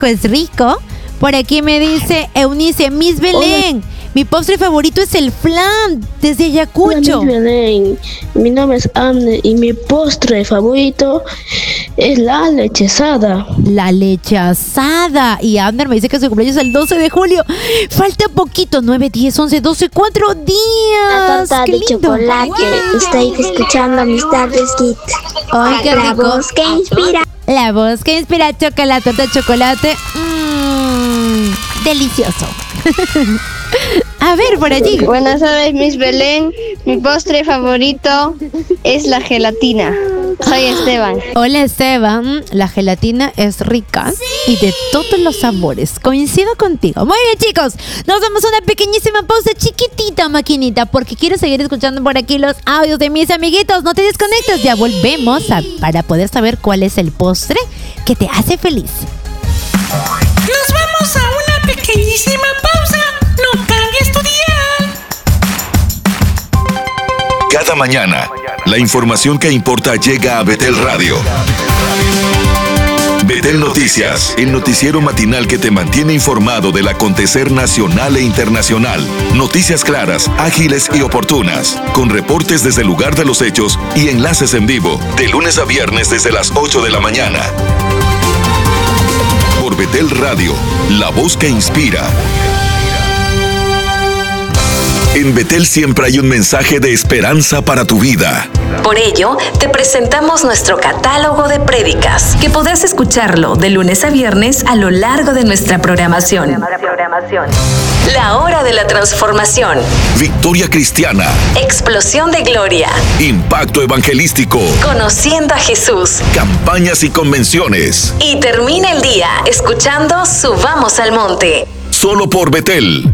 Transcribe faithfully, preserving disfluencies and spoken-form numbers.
es rico. Por aquí me dice Eunice, Miss Belén, hola. Mi postre favorito es el flan, desde Ayacucho. Hola, Miss Belén, mi nombre es Amner y mi postre favorito es la leche asada. La leche asada. Y Amner me dice que su cumpleaños es el doce de julio. Falta poquito, nueve, diez, once, doce, cuatro días. La torta de chocolate. Wow. Estoy escuchando mis tardes Kit. Ay, qué la rico. voz que inspira. La voz que inspira, chocolate, la torta de chocolate. Mmm, delicioso. A ver, por allí. Buenas tardes, Miss Belén. Mi postre favorito es la gelatina. Soy Esteban. Hola, Esteban. La gelatina es rica y de todos los sabores. Coincido contigo. Muy bien, chicos. Nos damos una pequeñísima pausa, chiquitita, maquinita, porque quiero seguir escuchando por aquí los audios de mis amiguitos. No te desconectes. Ya volvemos a, para poder saber cuál es el postre que te hace feliz. Nos vamos a una pequeñísima pausa. No cambies tu dial. Cada mañana, la información que importa llega a Betel Radio. Betel Noticias, el noticiero matinal que te mantiene informado del acontecer nacional e internacional. Noticias claras, ágiles y oportunas, con reportes desde el lugar de los hechos y enlaces en vivo, de lunes a viernes desde las ocho de la mañana. Por Betel Radio, la voz que inspira. En Betel siempre hay un mensaje de esperanza para tu vida. Por ello, te presentamos nuestro catálogo de prédicas, que podrás escucharlo de lunes a viernes a lo largo de nuestra programación. La hora de la transformación. Victoria cristiana. Explosión de gloria. Impacto evangelístico. Conociendo a Jesús. Campañas y convenciones. Y termina el día escuchando Subamos al Monte. Solo por Betel.